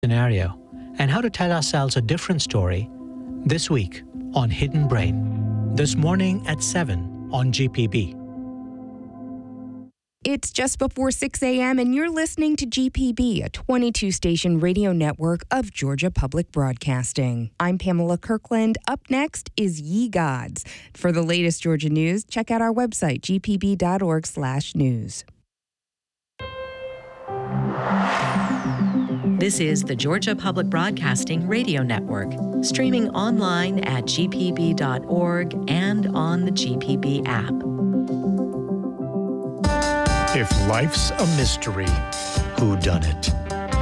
scenario and how to tell ourselves a different story this week on Hidden Brain. This morning at 7 on GPB. It's just before 6 a.m. and you're listening to GPB, a 22-station radio network of Georgia Public Broadcasting. I'm Pamela Kirkland. Up next is Ye Gods. For the latest Georgia news, check out our website, gpb.org/news. This is the Georgia Public Broadcasting Radio Network, streaming online at gpb.org and on the GPB app. If life's a mystery, who done it?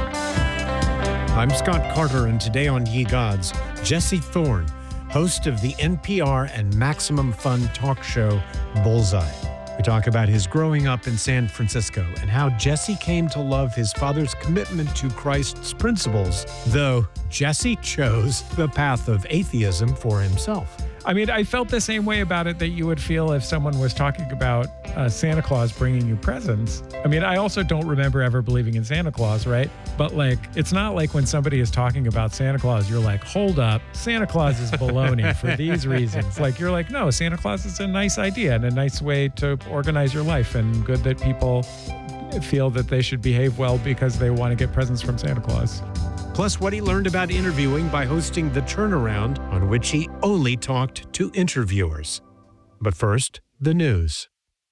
I'm Scott Carter, and today on Ye Gods, Jesse Thorne, host of the NPR and Maximum Fun talk show Bullseye. We talk about his growing up in San Francisco and how Jesse came to love his father's commitment to Christ's principles, though Jesse chose the path of atheism for himself. I mean, I felt the same way about it that you would feel if someone was talking about Santa Claus bringing you presents. I mean, I also don't remember ever believing in Santa Claus, right? But it's not like when somebody is talking about Santa Claus, you're like, hold up, Santa Claus is baloney for these reasons. You're like, no, Santa Claus is a nice idea and a nice way to organize your life, and good that people feel that they should behave well because they want to get presents from Santa Claus. Plus, what he learned about interviewing by hosting The Turnaround, on which he only talked to interviewers. But first, the news.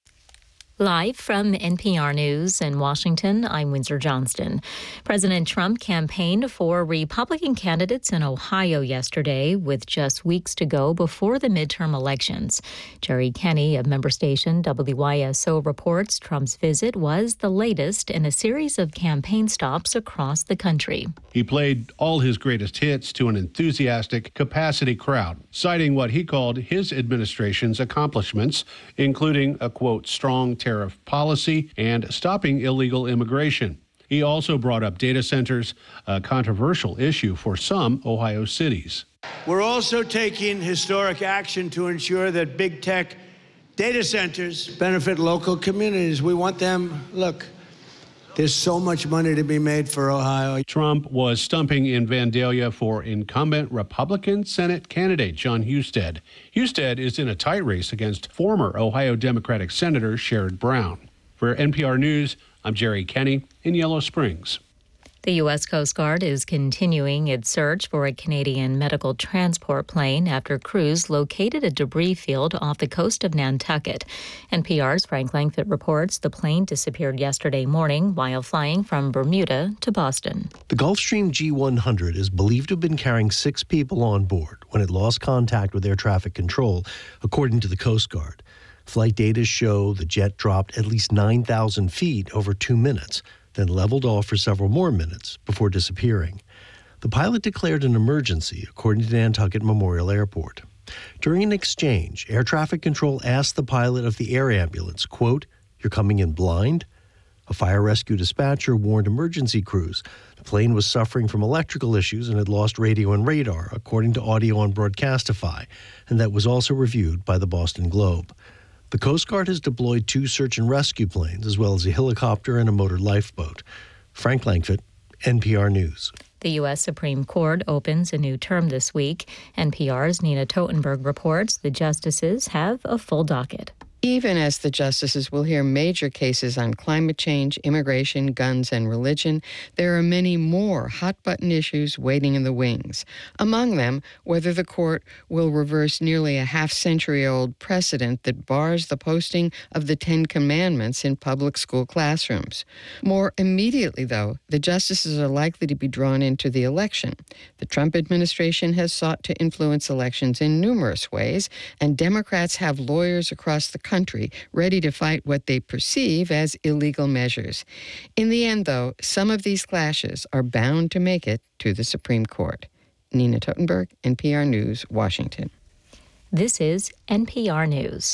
Live from NPR News in Washington, I'm Windsor Johnston. President Trump campaigned for Republican candidates in Ohio yesterday with just weeks to go before the midterm elections. Jerry Kenny of member station WYSO reports Trump's visit was the latest in a series of campaign stops across the country. He played all his greatest hits to an enthusiastic capacity crowd, citing what he called his administration's accomplishments, including a, quote, strong tariff policy and stopping illegal immigration. He also brought up data centers, a controversial issue for some Ohio cities. We're also taking historic action to ensure that big tech data centers benefit local communities. We want them, look, there's so much money to be made for Ohio. Trump was stumping in Vandalia for incumbent Republican Senate candidate Jon Husted. Husted is in a tight race against former Ohio Democratic Senator Sherrod Brown. For NPR News, I'm Jerry Kenny in Yellow Springs. The U.S. Coast Guard is continuing its search for a Canadian medical transport plane after crews located a debris field off the coast of Nantucket. NPR's Frank Langfitt reports the plane disappeared yesterday morning while flying from Bermuda to Boston. The Gulfstream G100 is believed to have been carrying 6 people on board when it lost contact with air traffic control, according to the Coast Guard. Flight data show the jet dropped at least 9,000 feet over 2 minutes, then leveled off for several more minutes before disappearing. The pilot declared an emergency, according to Nantucket Memorial Airport. During an exchange, air traffic control asked the pilot of the air ambulance, quote, "You're coming in blind?" A fire rescue dispatcher warned emergency crews the plane was suffering from electrical issues and had lost radio and radar, according to audio on Broadcastify, and that was also reviewed by the Boston Globe. The Coast Guard has deployed 2 search and rescue planes, as well as a helicopter and a motor lifeboat. Frank Langfitt, NPR News. The U.S. Supreme Court opens a new term this week. NPR's Nina Totenberg reports the justices have a full docket. Even as the justices will hear major cases on climate change, immigration, guns, and religion, there are many more hot-button issues waiting in the wings. Among them, whether the court will reverse nearly a half-century-old precedent that bars the posting of the 10 Commandments in public school classrooms. More immediately, though, the justices are likely to be drawn into the election. The Trump administration has sought to influence elections in numerous ways, and Democrats have lawyers across the country ready to fight what they perceive as illegal measures. In the end, though, some of these clashes are bound to make it to the Supreme Court. Nina Totenberg, NPR News, Washington. This is NPR News.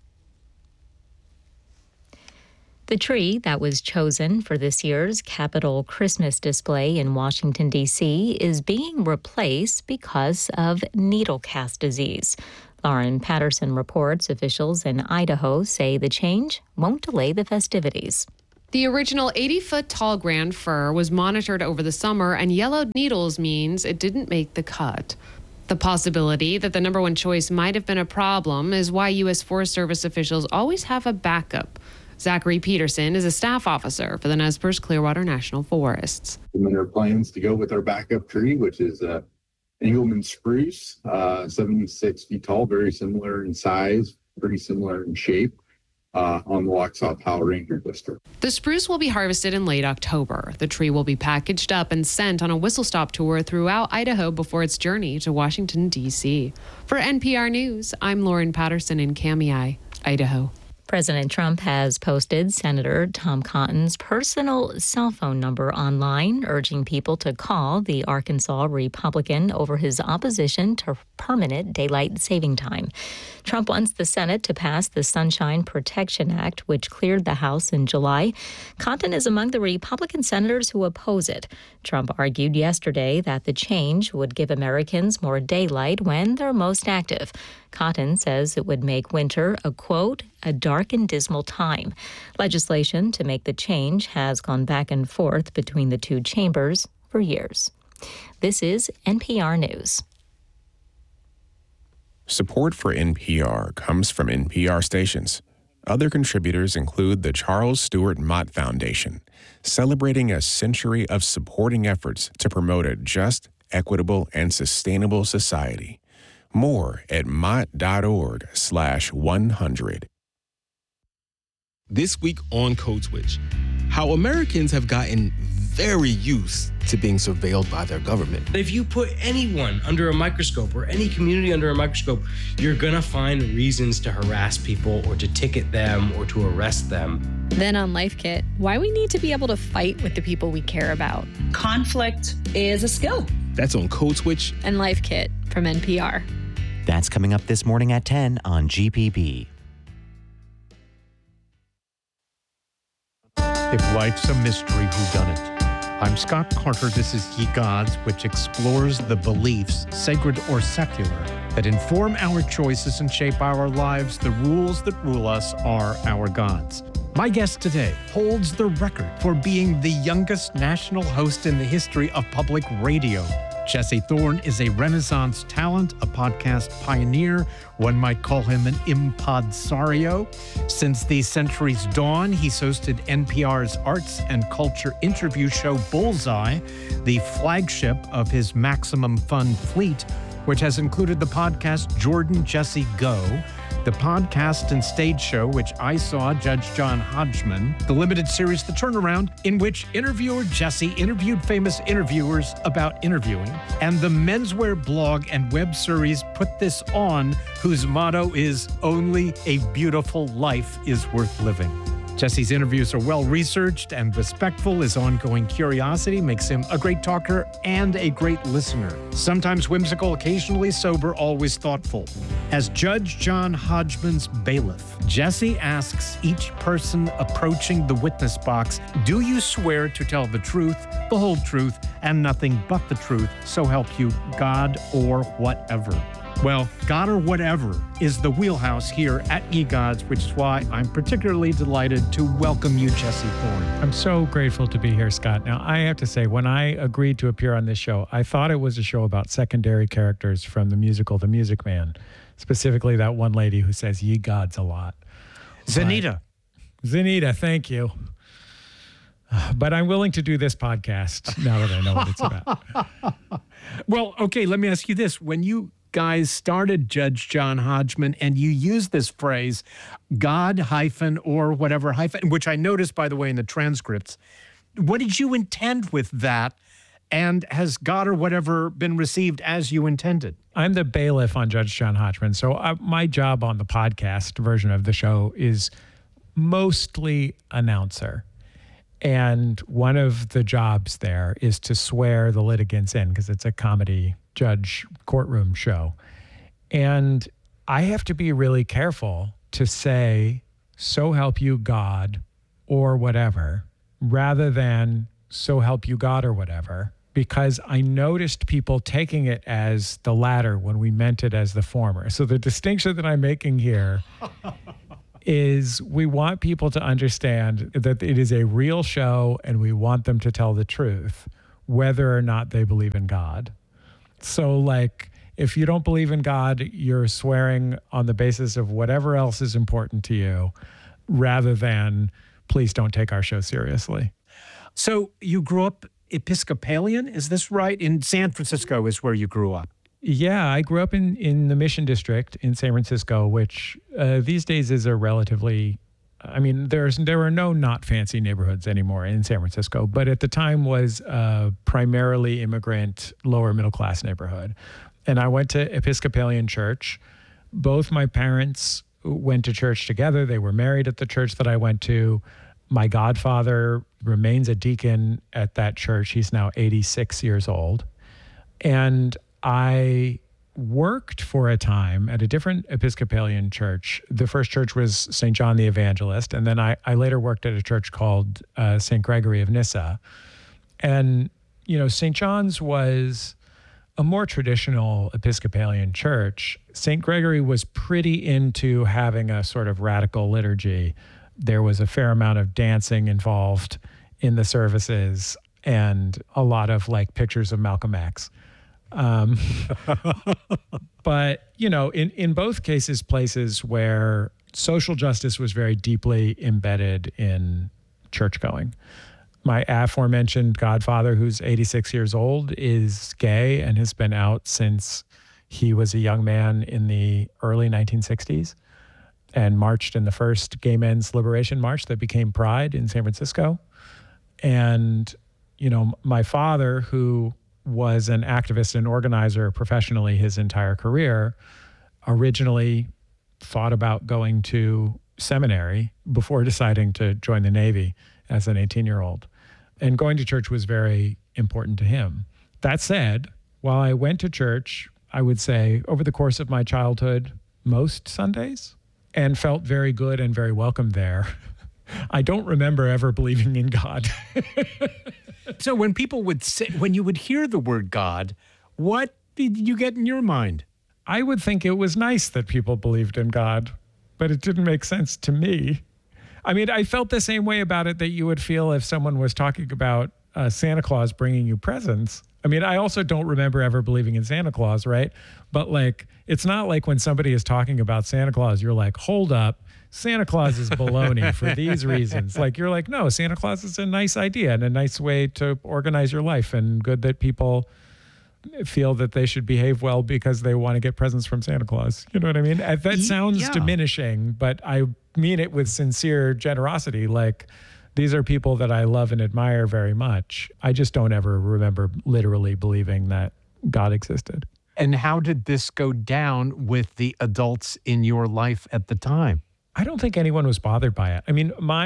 The tree that was chosen for this year's Capitol Christmas display in Washington, D.C. is being replaced because of needle cast disease. Lauren Patterson reports officials in Idaho say the change won't delay the festivities. The original 80-foot tall grand fir was monitored over the summer, and yellowed needles means it didn't make the cut. The possibility that the number one choice might have been a problem is why U.S. Forest Service officials always have a backup. Zachary Peterson is a staff officer for the Nez Perce Clearwater National Forests. There are plans to go with our backup tree, which is Engelmann spruce, 76 feet tall, very similar in size, pretty similar in shape. On the Waxhaw Powell Ranger District. The spruce will be harvested in late October. The tree will be packaged up and sent on a whistle-stop tour throughout Idaho before its journey to Washington, D.C. For NPR News, I'm Lauren Patterson in Kamiah, Idaho. President Trump has posted Senator Tom Cotton's personal cell phone number online, urging people to call the Arkansas Republican over his opposition to permanent daylight saving time. Trump wants the Senate to pass the Sunshine Protection Act, which cleared the House in July. Cotton is among the Republican senators who oppose it. Trump argued yesterday that the change would give Americans more daylight when they're most active. Cotton says it would make winter a, quote, a dark and dismal time. Legislation to make the change has gone back and forth between the two chambers for years. This is NPR News. Support for NPR comes from NPR stations. Other contributors include the Charles Stewart Mott Foundation, celebrating a century of supporting efforts to promote a just, equitable, and sustainable society. More at mott.org/100. This week on Code Switch, how Americans have gotten very used to being surveilled by their government. If you put anyone under a microscope or any community under a microscope, you're gonna find reasons to harass people or to ticket them or to arrest them. Then on Life Kit, why we need to be able to fight with the people we care about. Conflict is a skill. That's on Code Switch and Life Kit from NPR. That's coming up this morning at 10 on GPB. If life's a mystery, whodunit? I'm Scott Carter. This is Ye Gods, which explores the beliefs, sacred or secular, that inform our choices and shape our lives. The rules that rule us are our gods. My guest today holds the record for being the youngest national host in the history of public radio. Jesse Thorne is a Renaissance talent, a podcast pioneer. One might call him an impadsario. Since the century's dawn, he's hosted NPR's arts and culture interview show Bullseye, the flagship of his Maximum Fun fleet, which has included the podcast Jordan Jesse Go, the podcast and stage show, which I saw, Judge John Hodgman, the limited series The Turnaround, in which interviewer Jesse interviewed famous interviewers about interviewing, and the menswear blog and web series Put This On, whose motto is Only a Beautiful Life is Worth Living. Jesse's interviews are well-researched and respectful. His ongoing curiosity makes him a great talker and a great listener. Sometimes whimsical, occasionally sober, always thoughtful. As Judge John Hodgman's bailiff, Jesse asks each person approaching the witness box, do you swear to tell the truth, the whole truth, and nothing but the truth, so help you God or whatever? Well, God or whatever is the wheelhouse here at Ye Gods, which is why I'm particularly delighted to welcome you, Jesse Thorne. I'm so grateful to be here, Scott. Now, I have to say, when I agreed to appear on this show, I thought it was a show about secondary characters from the musical The Music Man, specifically that one lady who says Ye Gods a lot. Zanita. Zanita, thank you. But I'm willing to do this podcast now that I know what it's about. Well, okay, let me ask you this. When you guys started Judge John Hodgman and you used this phrase, God hyphen or whatever hyphen, which I noticed, by the way, in the transcripts, what did you intend with that? And has God or whatever been received as you intended? I'm the bailiff on Judge John Hodgman. So my job on the podcast version of the show is mostly announcer. And one of the jobs there is to swear the litigants in, because it's a comedy judge courtroom show. And I have to be really careful to say, so help you God or whatever, rather than so help you God or whatever, because I noticed people taking it as the latter when we meant it as the former. So the distinction that I'm making here is we want people to understand that it is a real show and we want them to tell the truth, whether or not they believe in God. So like, if you don't believe in God, you're swearing on the basis of whatever else is important to you, rather than please don't take our show seriously. So you grew up Episcopalian, is this right? In San Francisco is where you grew up. Yeah, I grew up in the Mission District in San Francisco, which these days is a relatively, I mean, there are no not fancy neighborhoods anymore in San Francisco, but at the time was a primarily immigrant, lower middle class neighborhood. And I went to Episcopalian church. Both my parents went to church together. They were married at the church that I went to. My godfather remains a deacon at that church. He's now 86 years old. And I worked for a time at a different Episcopalian church. The first church was St. John the Evangelist. And then I later worked at a church called St. Gregory of Nyssa. And, you know, St. John's was a more traditional Episcopalian church. St. Gregory was pretty into having a sort of radical liturgy. There was a fair amount of dancing involved in the services and a lot of like pictures of Malcolm X. But, you know, in both cases, places where social justice was very deeply embedded in church going. My aforementioned godfather, who's 86 years old, is gay and has been out since he was a young man in the early 1960s and marched in the first Gay Men's Liberation March that became Pride in San Francisco. And, you know, my father, who was an activist and organizer professionally his entire career, originally thought about going to seminary before deciding to join the Navy as an 18-year-old. And going to church was very important to him. That said, while I went to church, I would say over the course of my childhood, most Sundays, and felt very good and very welcome there, I don't remember ever believing in God. So when people would say, when you would hear the word God, what did you get in your mind? I would think it was nice that people believed in God, but it didn't make sense to me. I mean, I felt the same way about it that you would feel if someone was talking about Santa Claus bringing you presents. I mean, I also don't remember ever believing in Santa Claus, right? But like, it's not like when somebody is talking about Santa Claus, you're like, hold up, Santa Claus is baloney for these reasons. Like, you're like, no, Santa Claus is a nice idea and a nice way to organize your life, and good that people feel that they should behave well because they want to get presents from Santa Claus. You know what I mean? That sounds diminishing, but I mean it with sincere generosity. Like, these are people that I love and admire very much. I just don't ever remember literally believing that God existed. And how did this go down with the adults in your life at the time? I don't think anyone was bothered by it.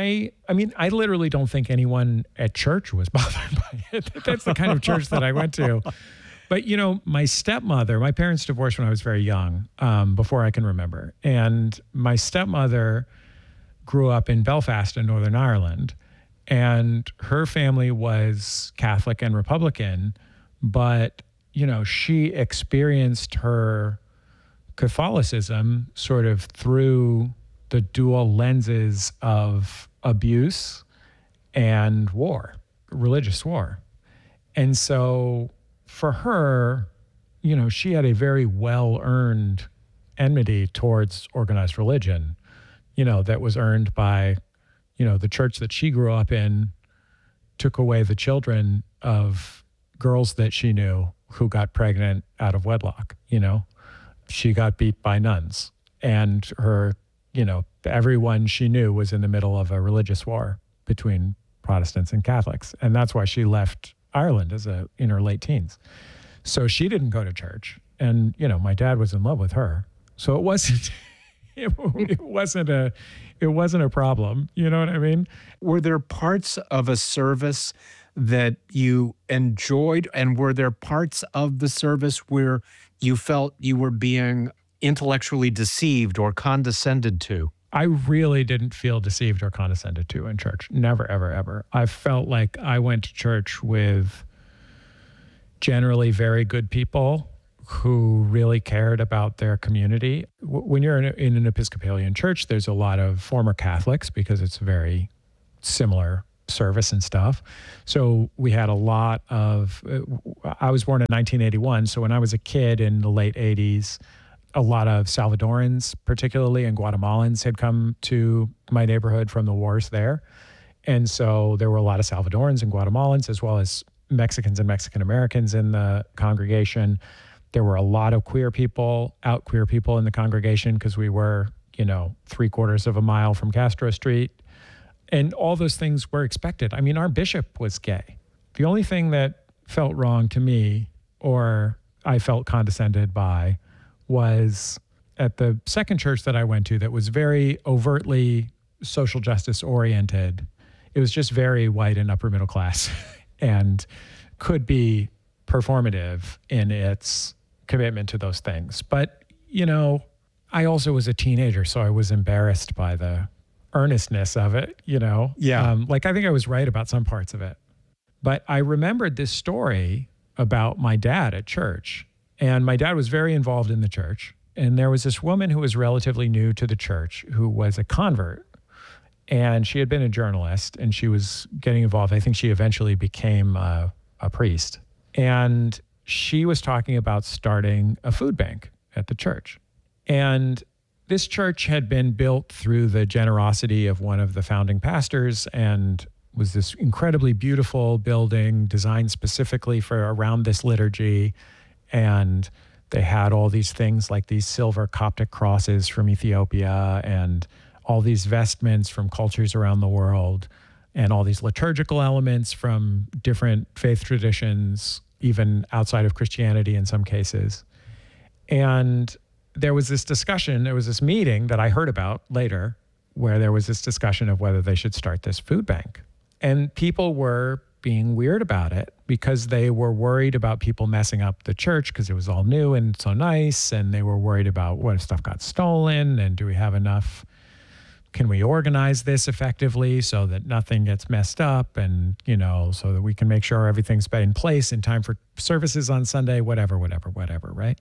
I literally don't think anyone at church was bothered by it. That's the kind of church that I went to. But, you know, my stepmother, my parents divorced when I was very young, before I can remember. And my stepmother grew up in Belfast in Northern Ireland. And her family was Catholic and Republican, but, you know, she experienced her Catholicism sort of through the dual lenses of abuse and war, religious war. And so for her, you know, she had a very well-earned enmity towards organized religion, you know, that was earned by, you know, the church that she grew up in took away the children of girls that she knew who got pregnant out of wedlock, you know. She got beat by nuns, and her, you know, everyone she knew was in the middle of a religious war between Protestants and Catholics. And that's why she left Ireland in her late teens. So she didn't go to church. And, you know, my dad was in love with her. So it wasn't, it wasn't a problem. You know what I mean? Were there parts of a service that you enjoyed? And were there parts of the service where you felt you were being intellectually deceived or condescended to? I really didn't feel deceived or condescended to in church. Never, ever, ever. I felt like I went to church with generally very good people who really cared about their community. When you're in an Episcopalian church, there's a lot of former Catholics because it's very similar service and stuff. So we had a lot of, I was born in 1981. So when I was a kid in the late 80s, a lot of Salvadorans, particularly, and Guatemalans had come to my neighborhood from the wars there. And so there were a lot of Salvadorans and Guatemalans, as well as Mexicans and Mexican Americans in the congregation. There were a lot of queer people in the congregation because we were, 3/4 of a mile from Castro Street. And all those things were expected. I mean, our bishop was gay. The only thing that felt wrong to me, or I felt condescended by, was at the second church that I went to that was very overtly social justice oriented. It was just very white and upper middle class and could be performative in its commitment to those things. But, I also was a teenager, so I was embarrassed by the earnestness of it, Yeah. I think I was right about some parts of it. But I remembered this story about my dad at church. And my dad was very involved in the church. And there was this woman who was relatively new to the church who was a convert. And she had been a journalist and she was getting involved. I think she eventually became a priest. And she was talking about starting a food bank at the church. And this church had been built through the generosity of one of the founding pastors and was this incredibly beautiful building designed specifically for around this liturgy. And they had all these things like these silver Coptic crosses from Ethiopia and all these vestments from cultures around the world and all these liturgical elements from different faith traditions, even outside of Christianity in some cases. And there was this discussion, there was this meeting that I heard about later where there was this discussion of whether they should start this food bank. And people were being weird about it because they were worried about people messing up the church because it was all new and so nice. And they were worried about what if stuff got stolen and do we have enough, can we organize this effectively so that nothing gets messed up and, so that we can make sure everything's in place in time for services on Sunday, whatever, right?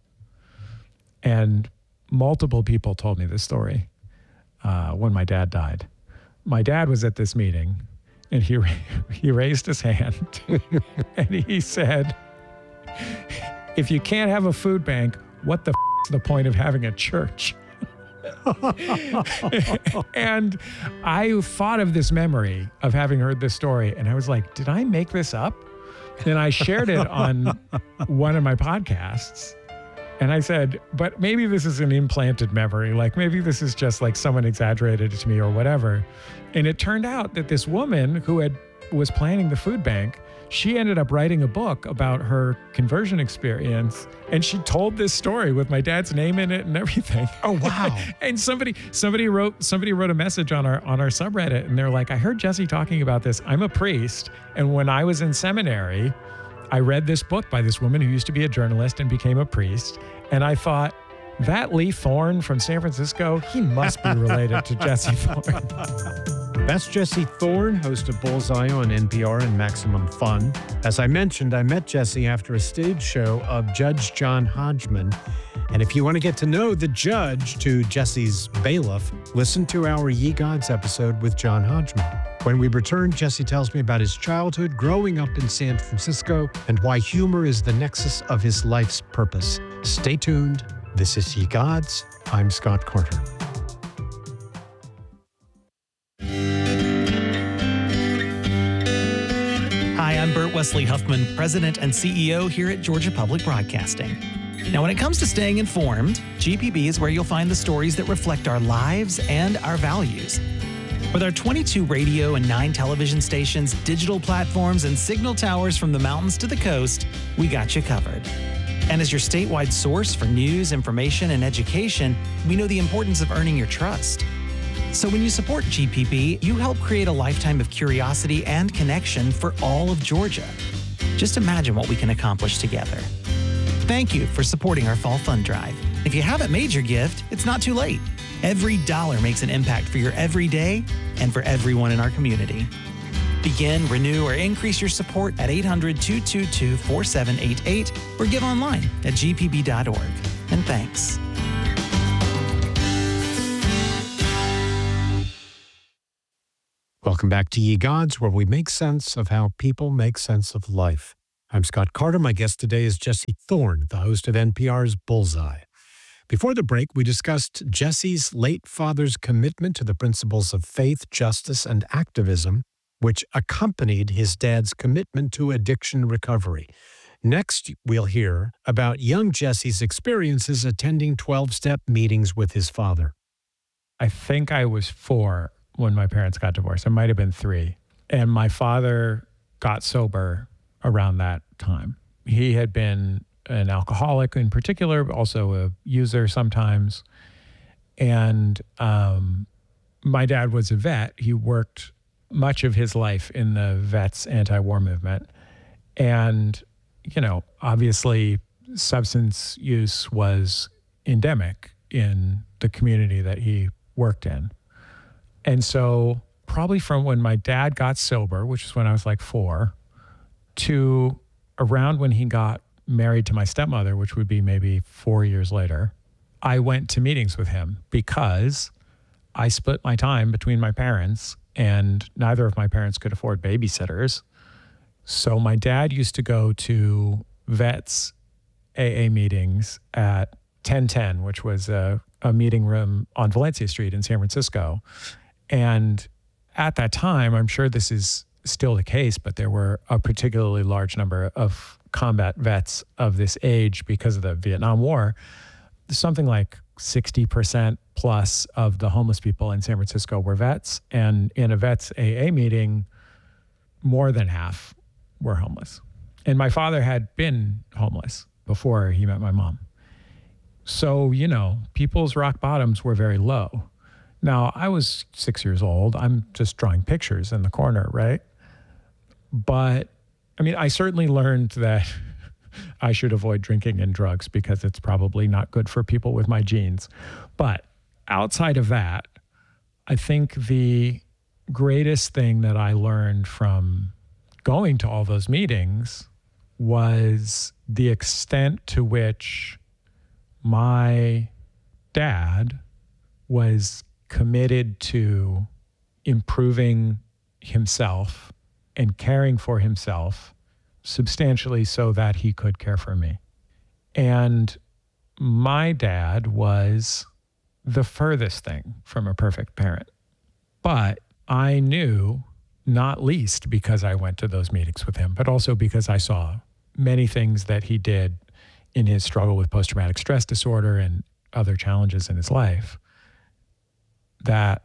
And multiple people told me this story when my dad died. My dad was at this meeting and he raised his hand and he said, if you can't have a food bank, what the is the point of having a church? And I thought of this memory of having heard this story and I was like, did I make this up? And I shared it on one of my podcasts. And I said, but maybe this is an implanted memory. Like maybe this is just like someone exaggerated it to me or whatever. And it turned out that this woman who was planning the food bank, she ended up writing a book about her conversion experience. And she told this story with my dad's name in it and everything. Oh, wow. And somebody wrote a message on our subreddit and they're like, I heard Jesse talking about this. I'm a priest. And when I was in seminary, I read this book by this woman who used to be a journalist and became a priest. And I thought, that Lee Thorne from San Francisco, he must be related to Jesse Thorne. That's Jesse Thorne, host of Bullseye on NPR and Maximum Fun. As I mentioned, I met Jesse after a stage show of Judge John Hodgman. And if you want to get to know the judge to Jesse's bailiff, listen to our Ye Gods episode with John Hodgman. When we return, Jesse tells me about his childhood growing up in San Francisco and why humor is the nexus of his life's purpose. Stay tuned. This is Ye Gods. I'm Scott Carter. Hi, I'm Burt Wesley Huffman, President and CEO here at Georgia Public Broadcasting. Now, when it comes to staying informed, GPB is where you'll find the stories that reflect our lives and our values. With our 22 radio and 9 television stations, digital platforms, and signal towers from the mountains to the coast, we got you covered. And as your statewide source for news, information, and education, we know the importance of earning your trust. So when you support GPB, you help create a lifetime of curiosity and connection for all of Georgia. Just imagine what we can accomplish together. Thank you for supporting our Fall Fund Drive. If you haven't made your gift, it's not too late. Every dollar makes an impact for your everyday and for everyone in our community. Begin, renew, or increase your support at 800-222-4788 or give online at gpb.org. And thanks. Welcome back to Ye Gods, where we make sense of how people make sense of life. I'm Scott Carter. My guest today is Jesse Thorn, the host of NPR's Bullseye. Before the break, we discussed Jesse's late father's commitment to the principles of faith, justice, and activism, which accompanied his dad's commitment to addiction recovery. Next, we'll hear about young Jesse's experiences attending 12-step meetings with his father. I think I was 4 when my parents got divorced. I might have been 3. And my father got sober around that time. He had been an alcoholic in particular, but also a user sometimes. And my dad was a vet. He worked much of his life in the vets anti-war movement. And, you know, obviously substance use was endemic in the community that he worked in. And so probably from when my dad got sober, which is when I was like 4, to around when he got married to my stepmother, which would be maybe 4 years later, I went to meetings with him because I split my time between my parents and neither of my parents could afford babysitters. So my dad used to go to vets AA meetings at 1010, which was a meeting room on Valencia Street in San Francisco. And at that time, I'm sure this is still the case, but there were a particularly large number of combat vets of this age because of the Vietnam War. Something like 60% plus of the homeless people in San Francisco were vets. And in a vets AA meeting, more than half were homeless. And my father had been homeless before he met my mom. So, you know, people's rock bottoms were very low. Now, I was 6 years old. I'm just drawing pictures in the corner, right? But, I mean, I certainly learned that I should avoid drinking and drugs because it's probably not good for people with my genes. But outside of that, I think the greatest thing that I learned from going to all those meetings was the extent to which my dad was committed to improving himself and caring for himself substantially so that he could care for me. And my dad was the furthest thing from a perfect parent. But I knew, not least because I went to those meetings with him, but also because I saw many things that he did in his struggle with post-traumatic stress disorder and other challenges in his life, that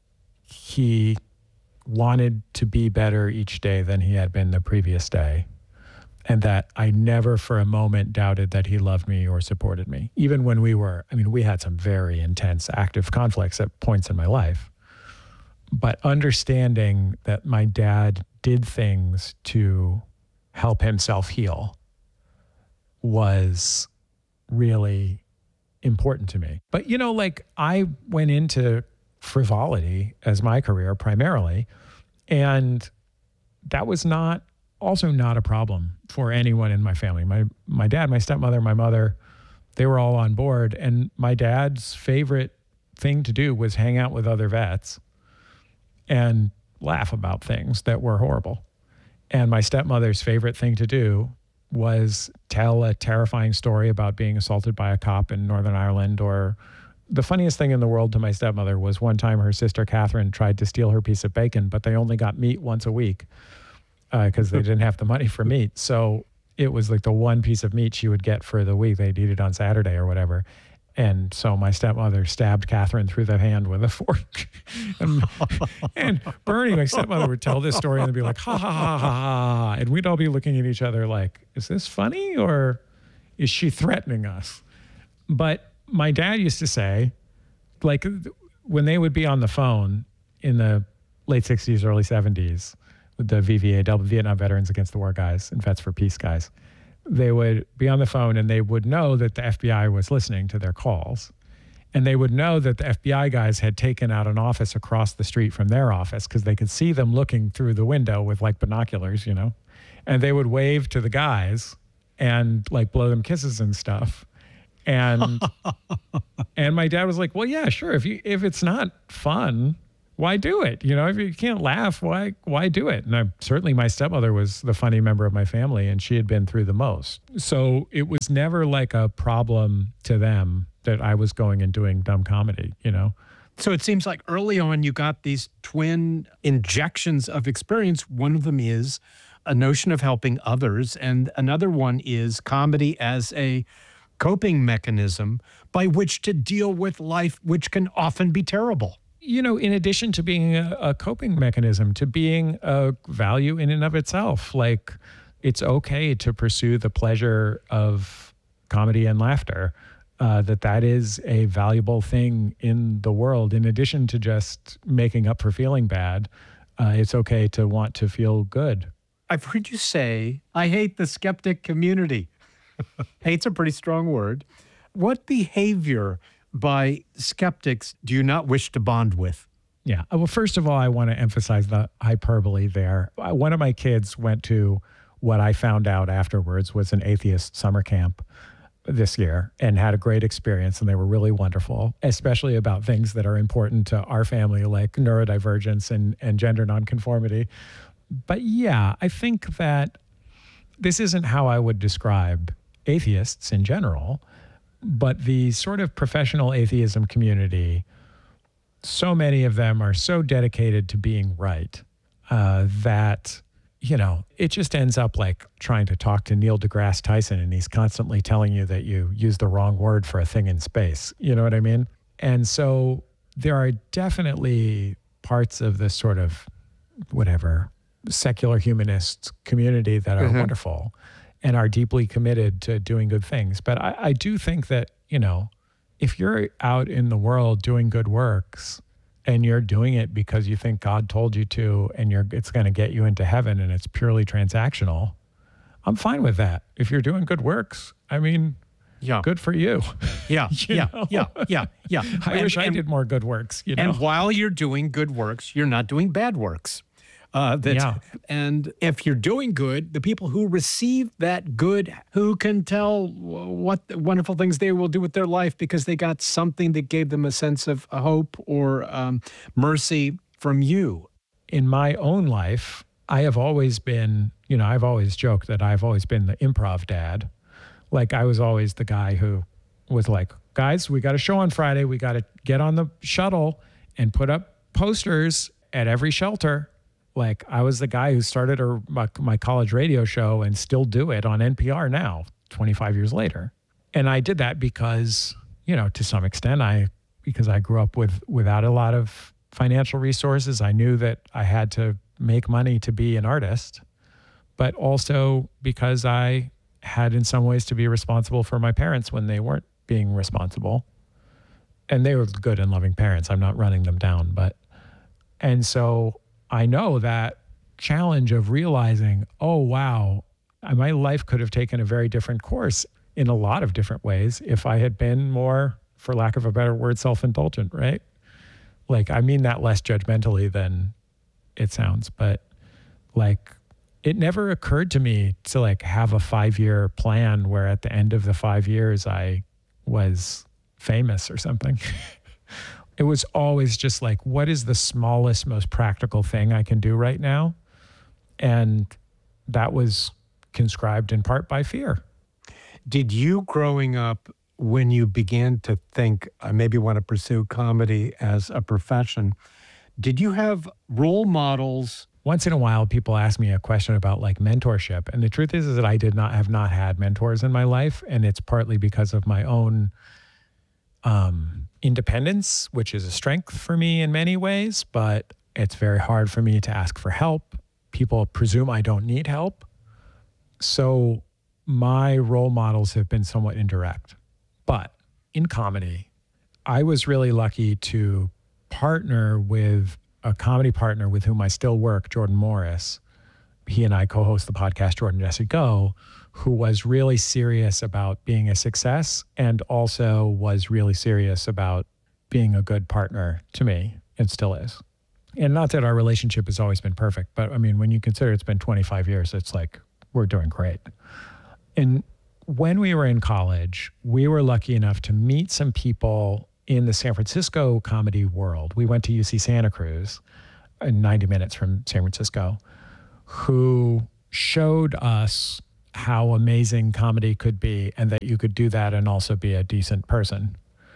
he wanted to be better each day than he had been the previous day. And that I never for a moment doubted that he loved me or supported me. Even when we had some very intense active conflicts at points in my life. But understanding that my dad did things to help himself heal was really important to me. But, you know, like I went into frivolity as my career primarily, and that was also not a problem for anyone in my family. My dad, my stepmother, my mother, they were all on board. And my dad's favorite thing to do was hang out with other vets and laugh about things that were horrible. And my stepmother's favorite thing to do was tell a terrifying story about being assaulted by a cop in Northern Ireland. Or the funniest thing in the world to my stepmother was one time her sister Catherine tried to steal her piece of bacon, but they only got meat once a week because they didn't have the money for meat. So it was like the one piece of meat she would get for the week. They'd eat it on Saturday or whatever. And so my stepmother stabbed Catherine through the hand with a fork. And Bernie, my stepmother, would tell this story and they'd be like, ha, ha, ha, ha, ha. And we'd all be looking at each other like, is this funny or is she threatening us? But my dad used to say, like, when they would be on the phone in the late 60s, early 70s, with the VVA, Vietnam Veterans Against the War guys and Vets for Peace guys, they would be on the phone and they would know that the FBI was listening to their calls. And they would know that the FBI guys had taken out an office across the street from their office because they could see them looking through the window with like binoculars, you know, and they would wave to the guys and like blow them kisses and stuff. And and my dad was like, well, yeah, sure. If it's not fun, why do it? You know, if you can't laugh, why do it? And certainly my stepmother was the funny member of my family, and she had been through the most. So it was never like a problem to them that I was going and doing dumb comedy, you know? So it seems like early on you got these twin injections of experience. One of them is a notion of helping others, and another one is comedy as a coping mechanism by which to deal with life, which can often be terrible. You know, in addition to being a coping mechanism, to being a value in and of itself, like it's okay to pursue the pleasure of comedy and laughter, that is a valuable thing in the world. In addition to just making up for feeling bad, it's okay to want to feel good. I've heard you say, I hate the skeptic community. Hate's a pretty strong word. What behavior by skeptics do you not wish to bond with? Yeah. Well, first of all, I want to emphasize the hyperbole there. One of my kids went to what I found out afterwards was an atheist summer camp this year and had a great experience, and they were really wonderful, especially about things that are important to our family, like neurodivergence and gender nonconformity. But yeah, I think that this isn't how I would describe atheists in general, but the sort of professional atheism community, so many of them are so dedicated to being right that, you know, it just ends up like trying to talk to Neil deGrasse Tyson, and he's constantly telling you that you use the wrong word for a thing in space. You know what I mean? And so there are definitely parts of this sort of whatever secular humanist community that are wonderful and are deeply committed to doing good things. But I do think that, you know, if you're out in the world doing good works and you're doing it because you think God told you to, and it's going to get you into heaven and it's purely transactional, I'm fine with that. If you're doing good works, I mean, good for you. Yeah. I wish I did more good works, you know? And while you're doing good works, you're not doing bad works. And if you're doing good, the people who receive that good, who can tell what wonderful things they will do with their life because they got something that gave them a sense of hope or mercy from you. In my own life, I have always been, you know, I've always joked that I've always been the improv dad. Like I was always the guy who was like, guys, we got a show on Friday. We got to get on the shuttle and put up posters at every shelter. Like I was the guy who started my college radio show and still do it on NPR now, 25 years later. And I did that because, you know, to some extent, because I grew up without a lot of financial resources. I knew that I had to make money to be an artist, but also because I had in some ways to be responsible for my parents when they weren't being responsible. And they were good and loving parents. I'm not running them down, and so I know that challenge of realizing, oh, wow, my life could have taken a very different course in a lot of different ways if I had been more, for lack of a better word, self-indulgent, right? Like, I mean that less judgmentally than it sounds, but like, it never occurred to me to like have a 5-year plan where at the end of the 5 years I was famous or something. It was always just like, what is the smallest, most practical thing I can do right now? And that was conscribed in part by fear. Did you, growing up, when you began to think, I maybe want to pursue comedy as a profession, did you have role models? Once in a while, people ask me a question about like mentorship. And the truth is that I have not had mentors in my life. And it's partly because of my own independence, which is a strength for me in many ways, but it's very hard for me to ask for help. People presume I don't need help. So my role models have been somewhat indirect. But in comedy, I was really lucky to partner with a comedy partner with whom I still work, Jordan Morris, he and I co-host the podcast Jordan Jesse Go, who was really serious about being a success and also was really serious about being a good partner to me, and still is. And not that our relationship has always been perfect, but I mean, when you consider it's been 25 years, it's like we're doing great. And when we were in college, we were lucky enough to meet some people in the San Francisco comedy world. We went to UC Santa Cruz, 90 minutes from San Francisco, who showed us how amazing comedy could be and that you could do that and also be a decent person.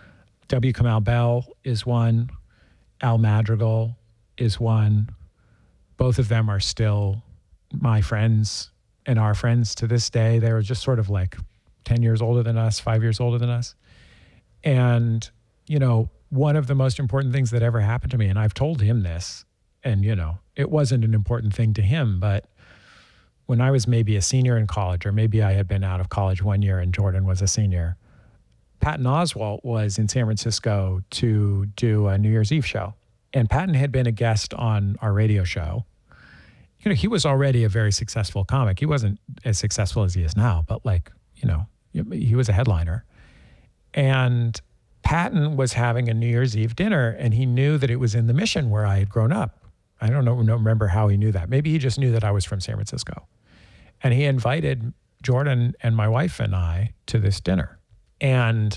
W. Kamau Bell is one. Al Madrigal is one. Both of them are still my friends and our friends to this day. They were just sort of like 10 years older than us, 5 years older than us. And, you know, one of the most important things that ever happened to me, and I've told him this, and, you know, it wasn't an important thing to him, but when I was maybe a senior in college, or maybe I had been out of college 1 year and Jordan was a senior, Patton Oswalt was in San Francisco to do a New Year's Eve show. And Patton had been a guest on our radio show. You know, he was already a very successful comic. He wasn't as successful as he is now, but like, you know, he was a headliner. And Patton was having a New Year's Eve dinner, and he knew that it was in the Mission where I had grown up. I don't remember how he knew that. Maybe he just knew that I was from San Francisco. And he invited Jordan and my wife and I to this dinner. And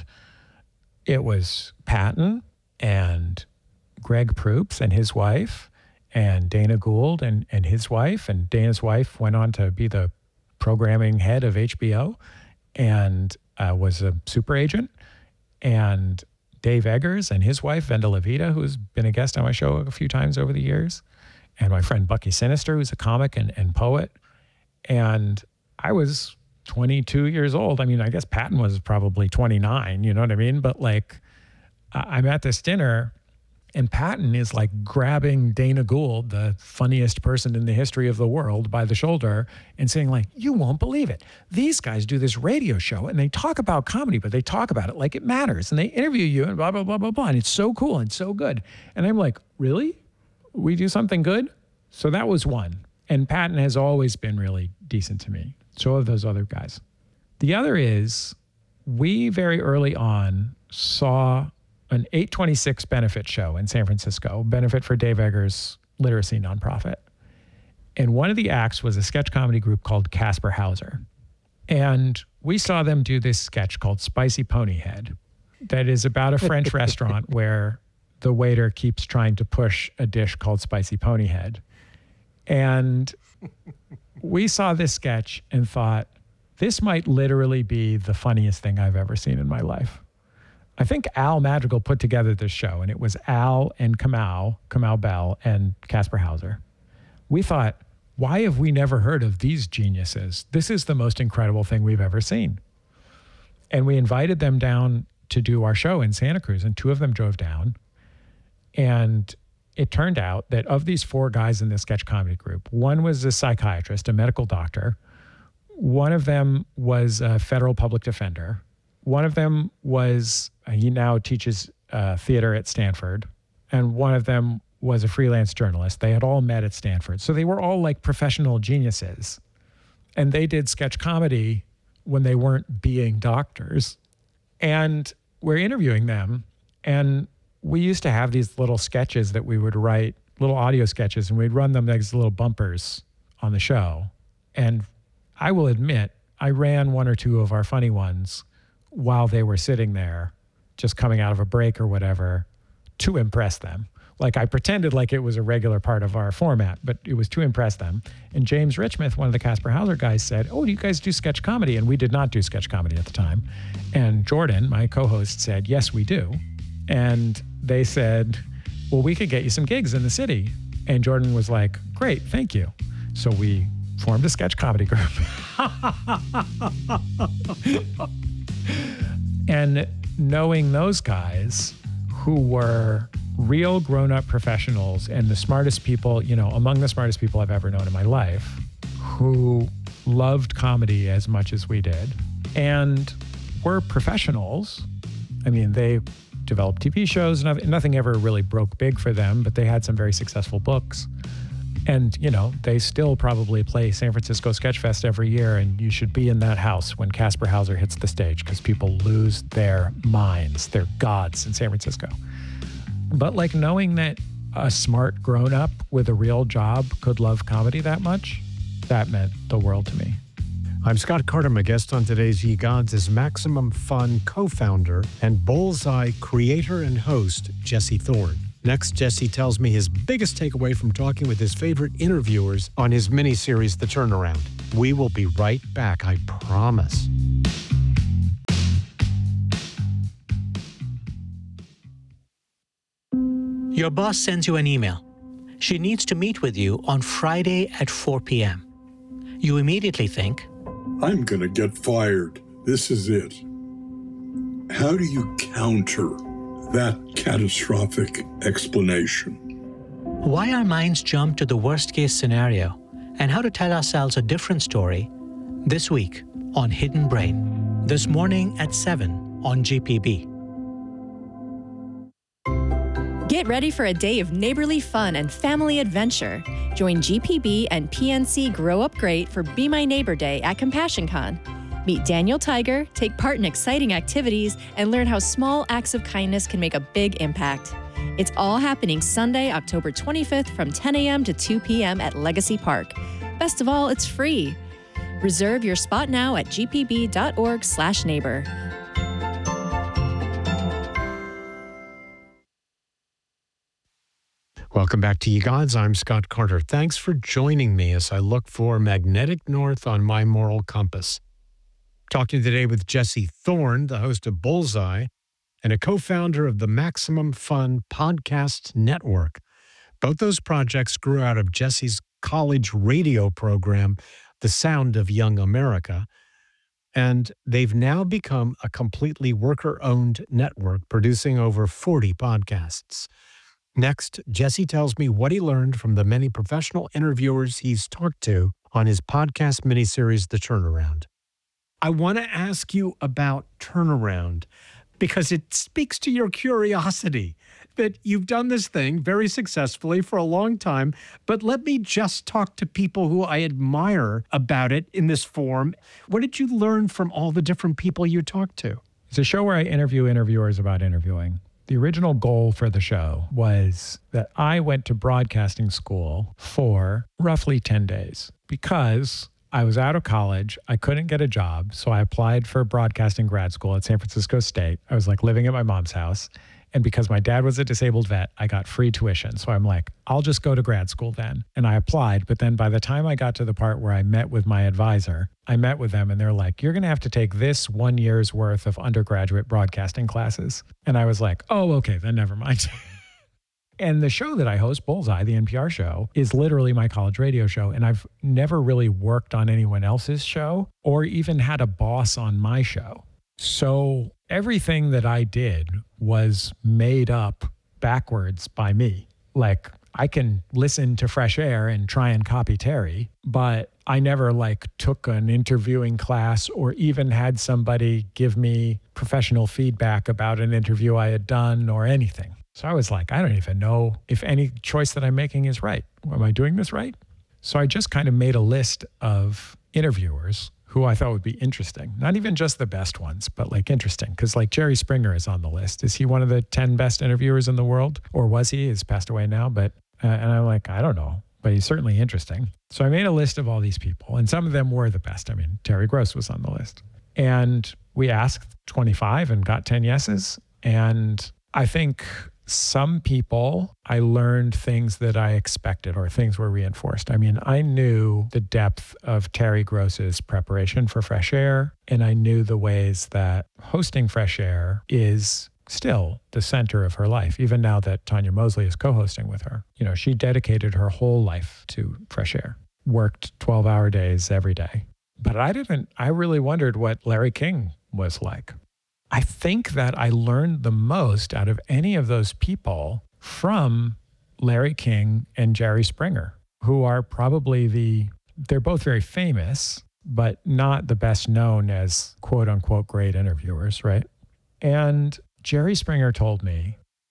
it was Patton and Greg Proops and his wife and Dana Gould and his wife. And Dana's wife went on to be the programming head of HBO and was a super agent. And Dave Eggers and his wife, Venda Levita, who's been a guest on my show a few times over the years. And my friend Bucky Sinister, who's a comic and poet. And I was 22 years old. I mean, I guess Patton was probably 29, you know what I mean? But like, I'm at this dinner and Patton is like grabbing Dana Gould, the funniest person in the history of the world, by the shoulder and saying like, you won't believe it. These guys do this radio show and they talk about comedy, but they talk about it like it matters. And they interview you and blah, blah, blah, blah, blah. And it's so cool and so good. And I'm like, really? We do something good? So that was one. And Patton has always been really decent to me. So have those other guys. The other is we very early on saw an 826 benefit show in San Francisco, benefit for Dave Eggers' literacy nonprofit. And one of the acts was a sketch comedy group called Casper Hauser. And we saw them do this sketch called Spicy Pony Head that is about a French restaurant where the waiter keeps trying to push a dish called Spicy Pony Head. And we saw this sketch and thought, this might literally be the funniest thing I've ever seen in my life. I think Al Madrigal put together this show, and it was Al and Kamau Bell and Casper Hauser. We thought, why have we never heard of these geniuses? This is the most incredible thing we've ever seen. And we invited them down to do our show in Santa Cruz, and two of them drove down. And it turned out that of these four guys in this sketch comedy group, one was a psychiatrist, a medical doctor. One of them was a federal public defender. One of them was, he now teaches theater at Stanford. And one of them was a freelance journalist. They had all met at Stanford. So they were all like professional geniuses. And they did sketch comedy when they weren't being doctors. And we're interviewing them. And we used to have these little sketches that we would write, little audio sketches, and we'd run them as little bumpers on the show. And I will admit, I ran one or two of our funny ones while they were sitting there, just coming out of a break or whatever, to impress them. Like I pretended like it was a regular part of our format, but it was to impress them. And James Richmond, one of the Casper Hauser guys, said, oh, do you guys do sketch comedy? And we did not do sketch comedy at the time. And Jordan, my co-host, said, yes, we do. And they said, well, we could get you some gigs in the city. And Jordan was like, great, thank you. So we formed a sketch comedy group. And knowing those guys who were real grown-up professionals and the smartest people, you know, among the smartest people I've ever known in my life, who loved comedy as much as we did and were professionals. I mean, they developed TV shows. Nothing ever really broke big for them, but they had some very successful books. And, they still probably play San Francisco Sketch Fest every year, and you should be in that house when Casper Hauser hits the stage because people lose their minds. They're gods in San Francisco. But knowing that a smart grown-up with a real job could love comedy that much, that meant the world to me. I'm Scott Carter. My guest on today's Ye Gods is Maximum Fun co-founder and Bullseye creator and host, Jesse Thorn. Next, Jesse tells me his biggest takeaway from talking with his favorite interviewers on his miniseries, The Turnaround. We will be right back, I promise. Your boss sends you an email. She needs to meet with you on Friday at 4 p.m. You immediately think, I'm going to get fired. This is it. How do you counter that catastrophic explanation? why our minds jump to the worst-case scenario and how to tell ourselves a different story this week on Hidden Brain. This morning at 7 on GPB. Get ready for a day of neighborly fun and family adventure. Join GPB and PNC Grow Up Great for Be My Neighbor Day at CompassionCon. Meet Daniel Tiger, take part in exciting activities, and learn how small acts of kindness can make a big impact. It's all happening Sunday, October 25th from 10 a.m. to 2 p.m. at Legacy Park. Best of all, it's free. Reserve your spot now at gpb.org/neighbor. Welcome back to Ye Gods. I'm Scott Carter. Thanks for joining me as I look for magnetic north on my moral compass. Talking today with Jesse Thorn, the host of Bullseye, and a co-founder of the Maximum Fun Podcast Network. Both those projects grew out of Jesse's college radio program, The Sound of Young America, and they've now become a completely worker-owned network producing over 40 podcasts. Next, Jesse tells me what he learned from the many professional interviewers he's talked to on his podcast miniseries, The Turnaround. I want to ask you about Turnaround because it speaks to your curiosity that you've done this thing very successfully for a long time, but let me just talk to people who I admire about it in this form. What did you learn from all the different people you talked to? It's a show where I interview interviewers about interviewing. The original goal for the show was that I went to broadcasting school for roughly 10 days because I was out of college. I couldn't get a job. So I applied for broadcasting grad school at San Francisco State. I was living at my mom's house. And because my dad was a disabled vet, I got free tuition. So I'm like, I'll just go to grad school then. And I applied. But then by the time I got to the part where I met with my advisor, I met with them and they're like, you're going to have to take this 1 year's worth of undergraduate broadcasting classes. And I was like, oh, okay, then never mind. And the show that I host, Bullseye, the NPR show, is literally my college radio show. And I've never really worked on anyone else's show or even had a boss on my show. So everything that I did was made up backwards by me. I can listen to Fresh Air and try and copy Terry, but I never took an interviewing class or even had somebody give me professional feedback about an interview I had done or anything. So I was like, I don't even know if any choice that I'm making is right. Am I doing this right? So I just kind of made a list of interviewers who I thought would be interesting. Not even just the best ones, but interesting. Because Jerry Springer is on the list. Is he one of the 10 best interviewers in the world? Or was he? He's passed away now. But and I'm like, I don't know. But he's certainly interesting. So I made a list of all these people. And some of them were the best. I mean, Terry Gross was on the list. And we asked 25 and got 10 yeses. And I think some people, I learned things that I expected or things were reinforced. I mean, I knew the depth of Terry Gross's preparation for Fresh Air, and I knew the ways that hosting Fresh Air is still the center of her life, even now that Tanya Mosley is co-hosting with her. You know, she dedicated her whole life to Fresh Air, worked 12-hour days every day. But I really wondered what Larry King was like. I think that I learned the most out of any of those people from Larry King and Jerry Springer, who are probably they're both very famous, but not the best known as quote unquote great interviewers, right? And Jerry Springer told me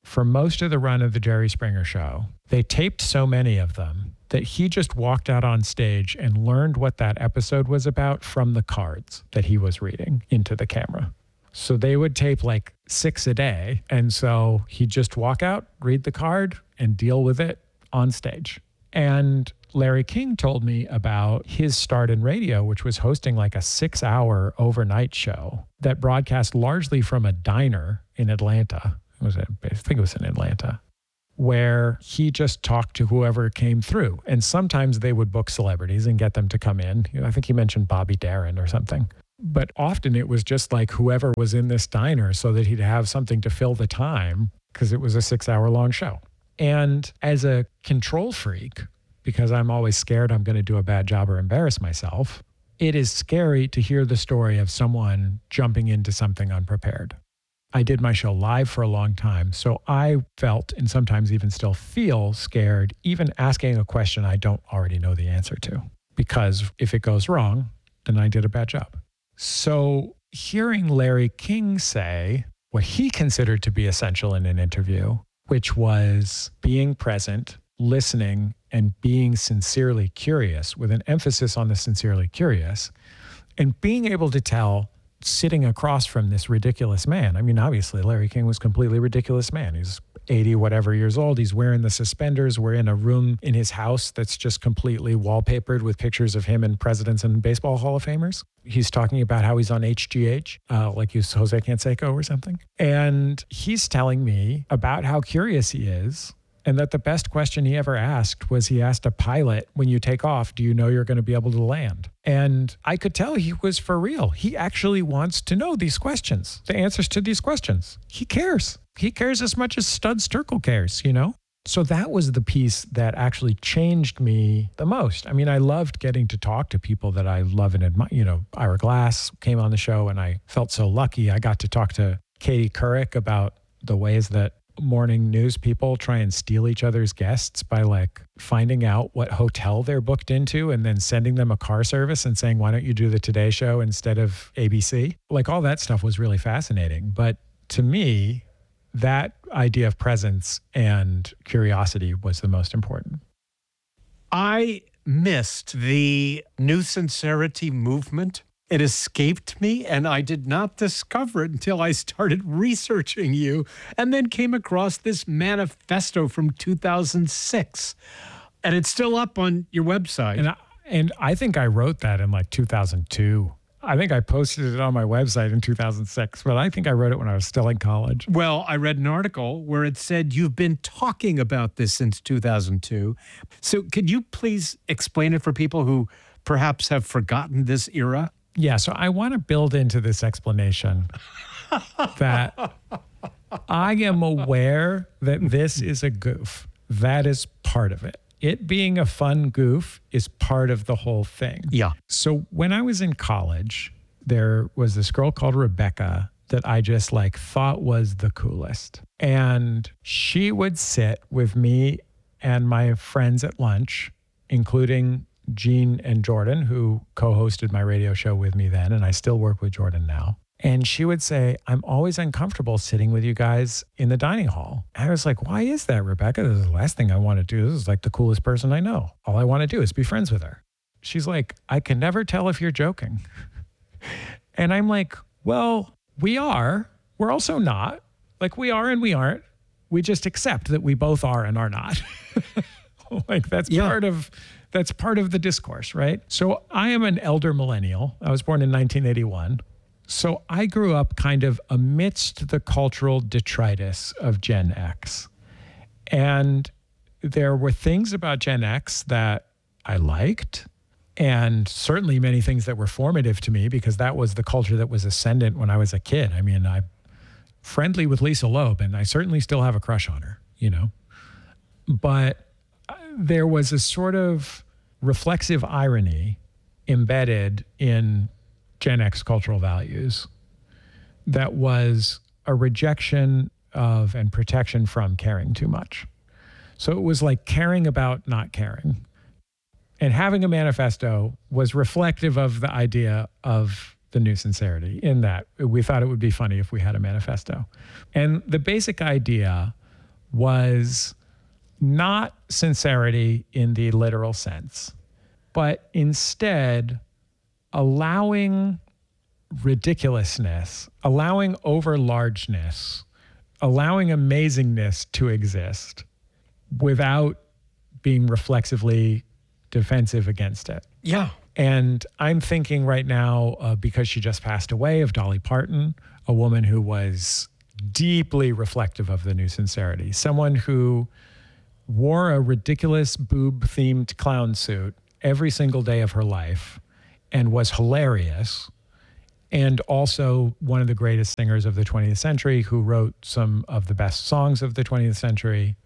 for most of the run of the Jerry Springer Show, they taped so many of them that he just walked out on stage and learned what that episode was about from the cards that he was reading into the camera. So they would tape like 6 a day. And so he'd just walk out, read the card, and deal with it on stage. And Larry King told me about his start in radio, which was hosting like a 6-hour overnight show that broadcast largely from a diner in Atlanta. I think it was in Atlanta, where he just talked to whoever came through. And sometimes they would book celebrities and get them to come in. I think he mentioned Bobby Darin or something. But often it was just like whoever was in this diner so that he'd have something to fill the time because it was a 6-hour long show. And as a control freak, because I'm always scared I'm going to do a bad job or embarrass myself, it is scary to hear the story of someone jumping into something unprepared. I did my show live for a long time, so I felt, and sometimes even still feel, scared even asking a question I don't already know the answer to. Because if it goes wrong, then I did a bad job. So hearing Larry King say what he considered to be essential in an interview, which was being present, listening, and being sincerely curious, with an emphasis on the sincerely curious, and being able to tell, sitting across from this ridiculous man. I mean, obviously, Larry King was a completely ridiculous man. He's 80 whatever years old. He's wearing the suspenders. We're in a room in his house that's just completely wallpapered with pictures of him and presidents and baseball Hall of Famers. He's talking about how he's on HGH, like he's Jose Canseco or something. And he's telling me about how curious he is, and that the best question he ever asked was, he asked a pilot, when you take off, do you know you're going to be able to land? And I could tell he was for real. He actually wants to know these questions, the answers to these questions. He cares. He cares as much as Studs Terkel cares, you know? So that was the piece that actually changed me the most. I mean, I loved getting to talk to people that I love and admire. You know, Ira Glass came on the show, and I felt so lucky. I got to talk to Katie Couric about the ways that morning news people try and steal each other's guests by like finding out what hotel they're booked into and then sending them a car service and saying, why don't you do the Today Show instead of ABC? Like, all that stuff was really fascinating. But to me, that idea of presence and curiosity was the most important. I missed the New Sincerity movement. It escaped me, and I did not discover it until I started researching you and then came across this manifesto from 2006. And it's still up on your website. And I think I wrote that in like 2002. I think I posted it on my website in 2006, but I think I wrote it when I was still in college. Well, I read an article where it said you've been talking about this since 2002. So could you please explain it for people who perhaps have forgotten this era? Yeah, so I want to build into this explanation that I am aware that this is a goof. That is part of it. It being a fun goof is part of the whole thing. Yeah. So when I was in college, there was this girl called Rebecca that I just like thought was the coolest. And she would sit with me and my friends at lunch, including Gene and Jordan, who co-hosted my radio show with me then, and I still work with Jordan now. And she would say, I'm always uncomfortable sitting with you guys in the dining hall. And I was like, why is that, Rebecca? This is the last thing I want to do. This is like the coolest person I know. All I want to do is be friends with her. She's like, I can never tell if you're joking. And I'm like, well, we are. We're also not. Like, we are and we aren't. We just accept that we both are and are not. Like, that's part of the discourse, right? So I am an elder millennial. I was born in 1981. So I grew up kind of amidst the cultural detritus of Gen X. And there were things about Gen X that I liked, and certainly many things that were formative to me, because that was the culture that was ascendant when I was a kid. I mean, I'm friendly with Lisa Loeb, and I certainly still have a crush on her, you know? But there was a sort of reflexive irony embedded in Gen X cultural values that was a rejection of and protection from caring too much. So it was like caring about not caring. And having a manifesto was reflective of the idea of the New Sincerity, in that we thought it would be funny if we had a manifesto. And the basic idea was not sincerity in the literal sense, but instead allowing ridiculousness, allowing overlargeness, allowing amazingness to exist without being reflexively defensive against it. Yeah. And I'm thinking right now, because she just passed away, of Dolly Parton, a woman who was deeply reflective of the new sincerity, someone who wore a ridiculous boob-themed clown suit every single day of her life and was hilarious, and also one of the greatest singers of the 20th century, who wrote some of the best songs of the 20th century.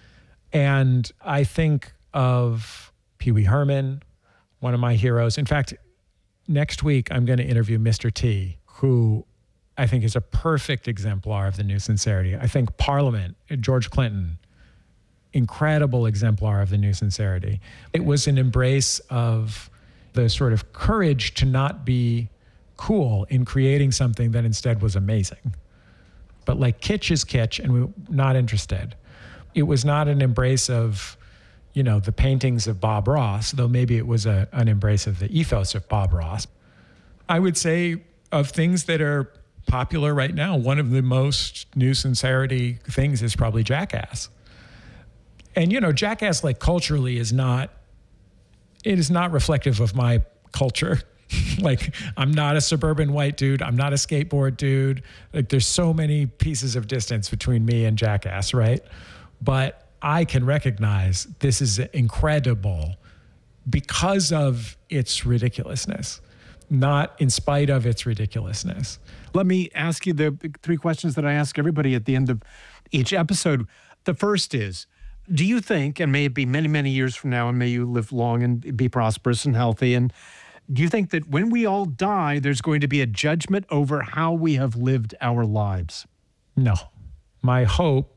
And I think of Pee Wee Herman, one of my heroes. In fact, next week, I'm going to interview Mr. T, who I think is a perfect exemplar of the new sincerity. I think Parliament, George Clinton, incredible exemplar of the new sincerity. It was an embrace of the sort of courage to not be cool in creating something that instead was amazing. But like kitsch is kitsch, and we're not interested. It was not an embrace of, you know, the paintings of Bob Ross, though maybe it was an embrace of the ethos of Bob Ross. I would say of things that are popular right now, one of the most new sincerity things is probably Jackass. And, you know, Jackass, like, culturally is not reflective of my culture. Like, I'm not a suburban white dude. I'm not a skateboard dude. Like, there's so many pieces of distance between me and Jackass, right? But I can recognize this is incredible because of its ridiculousness, not in spite of its ridiculousness. Let me ask you the three questions that I ask everybody at the end of each episode. The first is, do you think, and may it be many, many years from now, and may you live long and be prosperous and healthy, and do you think that when we all die, there's going to be a judgment over how we have lived our lives? No. My hope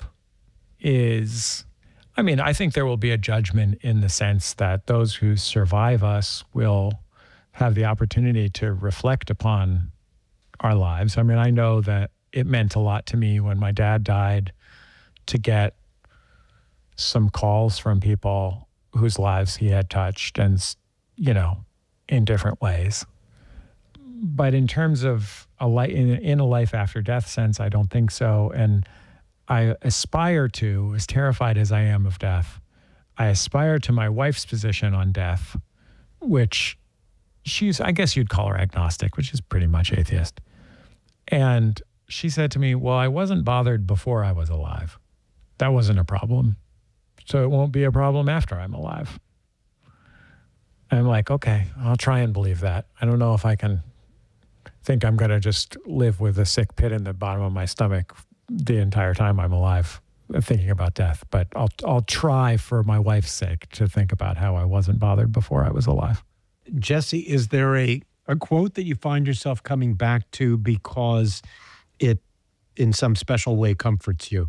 is, I think there will be a judgment in the sense that those who survive us will have the opportunity to reflect upon our lives. I know that it meant a lot to me when my dad died to get some calls from people whose lives he had touched, and, you know, in different ways. But in terms of in a life after death sense, I don't think so. And I aspire to, as terrified as I am of death, I aspire to my wife's position on death, which she's, I guess you'd call her agnostic, which is pretty much atheist. And she said to me, well, I wasn't bothered before I was alive. That wasn't a problem. So it won't be a problem after I'm alive. I'm like, okay, I'll try and believe that. I don't know if I can think I'm going to just live with a sick pit in the bottom of my stomach the entire time I'm alive, thinking about death. But I'll try, for my wife's sake, to think about how I wasn't bothered before I was alive. Jesse, is there a quote that you find yourself coming back to because it, in some special way, comforts you?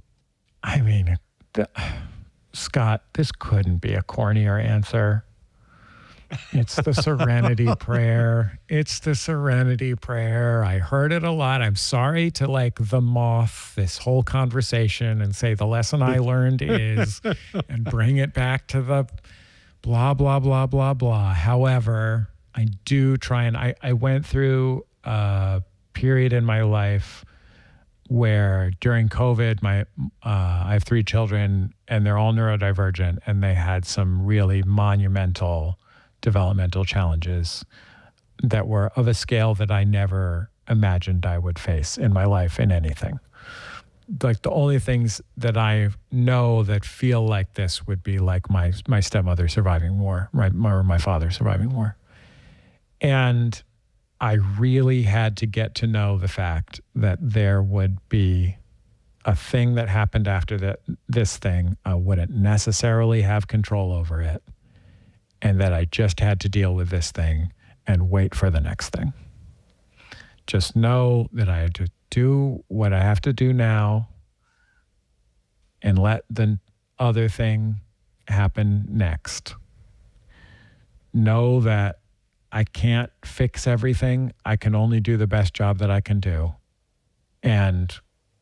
Scott, this couldn't be a cornier answer. It's the Serenity Prayer. It's the Serenity Prayer. I heard it a lot. I'm sorry to the moth this whole conversation and say the lesson I learned is, and bring it back to the blah, blah, blah, blah, blah. However, I do try, and I went through a period in my life where during COVID, I have 3 children and they're all neurodivergent, and they had some really monumental developmental challenges that were of a scale that I never imagined I would face in my life in anything. The only things that I know that feel like this would be like my stepmother surviving war, or my father surviving war. And I really had to get to know the fact that there would be a thing that happened after this thing. I wouldn't necessarily have control over it, and that I just had to deal with this thing and wait for the next thing. Just know that I had to do what I have to do now and let the other thing happen next. Know that I can't fix everything. I can only do the best job that I can do. And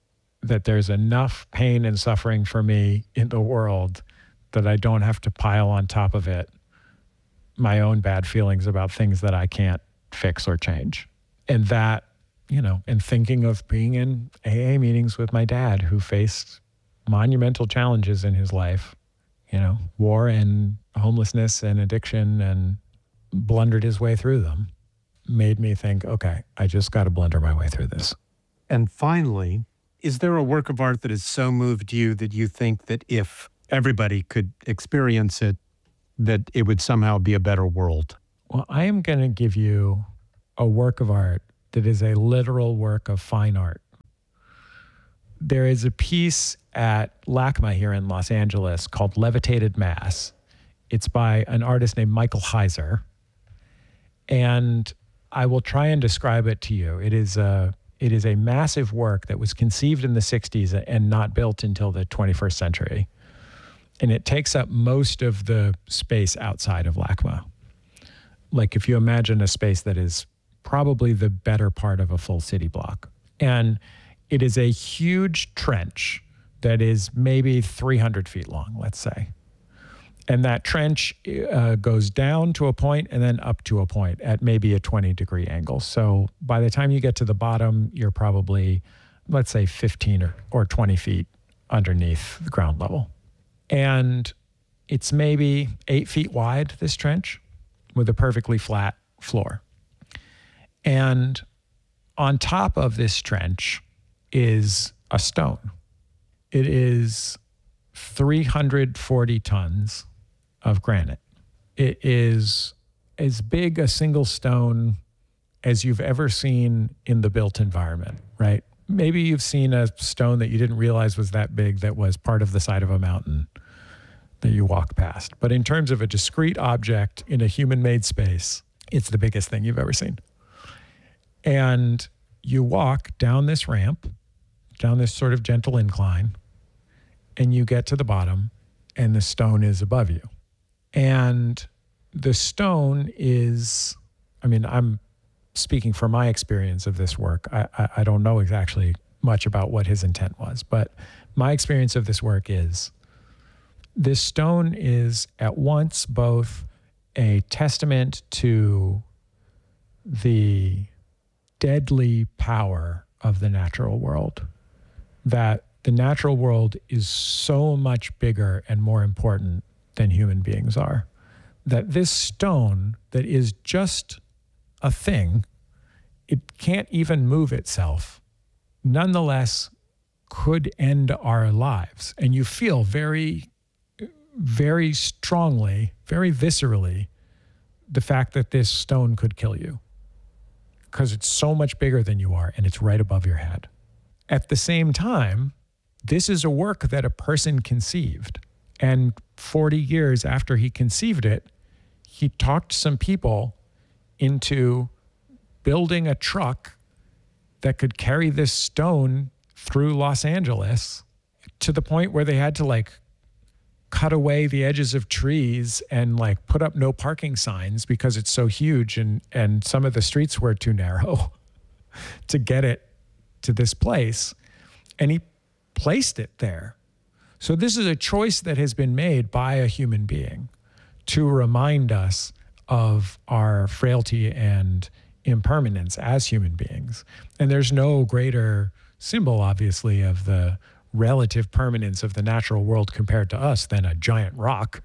that there's enough pain and suffering for me in the world that I don't have to pile on top of it my own bad feelings about things that I can't fix or change. And that, and thinking of being in AA meetings with my dad, who faced monumental challenges in his life, war and homelessness and addiction, and blundered his way through them, made me think, okay, I just got to blunder my way through this. And finally, is there a work of art that has so moved you that you think that if everybody could experience it, that it would somehow be a better world? Well, I am going to give you a work of art that is a literal work of fine art. There is a piece at LACMA here in Los Angeles called Levitated Mass. It's by an artist named Michael Heiser. And I will try and describe it to you. It is a massive work that was conceived in the 60s and not built until the 21st century. And it takes up most of the space outside of LACMA. Like if you imagine a space that is probably the better part of a full city block. And it is a huge trench that is maybe 300 feet long, let's say. And that trench goes down to a point and then up to a point at maybe a 20-degree angle. So by the time you get to the bottom, you're probably, let's say, 15 or 20 feet underneath the ground level. And it's maybe 8 feet wide, this trench, with a perfectly flat floor. And on top of this trench is a stone. It is 340 tons of granite. It is as big a single stone as you've ever seen in the built environment, right? Maybe you've seen a stone that you didn't realize was that big that was part of the side of a mountain that you walk past. But in terms of a discrete object in a human-made space, it's the biggest thing you've ever seen. And you walk down this ramp, down this sort of gentle incline, and you get to the bottom, and the stone is above you. And the stone is, I'm speaking from my experience of this work. I don't know exactly much about what his intent was, but my experience of this work is this stone is at once both a testament to the deadly power of the natural world, that the natural world is so much bigger and more important than human beings are, that this stone that is just a thing, it can't even move itself, nonetheless could end our lives. And you feel very, very strongly, very viscerally, the fact that this stone could kill you because it's so much bigger than you are and it's right above your head. At the same time, this is a work that a person conceived. And 40 years after he conceived it, he talked some people into building a truck that could carry this stone through Los Angeles to the point where they had to cut away the edges of trees and put up no parking signs because it's so huge and some of the streets were too narrow to get it to this place. And he placed it there. So this is a choice that has been made by a human being to remind us of our frailty and impermanence as human beings. And there's no greater symbol, obviously, of the relative permanence of the natural world compared to us than a giant rock,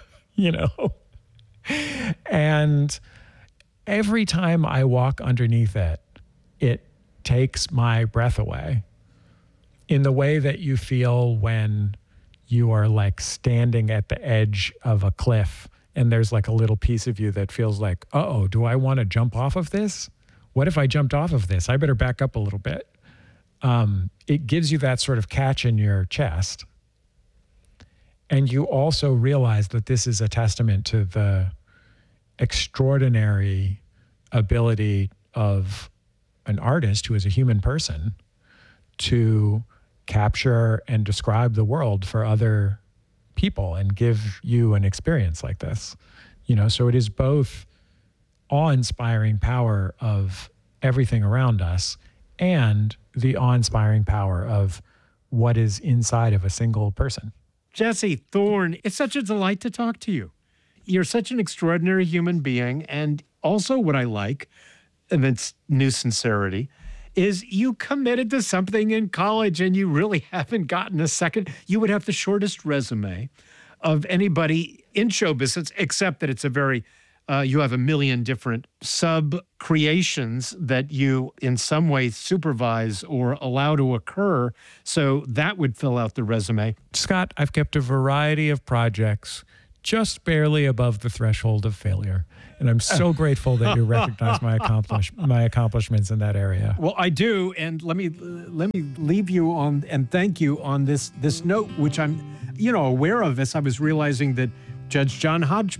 And every time I walk underneath it, it takes my breath away in the way that you feel when you are standing at the edge of a cliff and there's a little piece of you that feels like, uh-oh, do I want to jump off of this? What if I jumped off of this? I better back up a little bit. It gives you that sort of catch in your chest. And you also realize that this is a testament to the extraordinary ability of an artist who is a human person to capture and describe the world for other people and give you an experience like this. So it is both awe-inspiring power of everything around us and the awe-inspiring power of what is inside of a single person. Jesse Thorne, it's such a delight to talk to you. You're such an extraordinary human being. And also what I like, and it's new sincerity, is you committed to something in college and you really haven't gotten a second. You would have the shortest resume of anybody in show business, except that it's a very, you have a million different sub-creations that you in some way supervise or allow to occur. So that would fill out the resume. Scott, I've kept a variety of projects just barely above the threshold of failure. And I'm so grateful that you recognize my accomplishments in that area. Well, I do. And let me leave you on and thank you on this note, which I'm, aware of as I was realizing that Judge John Hodgman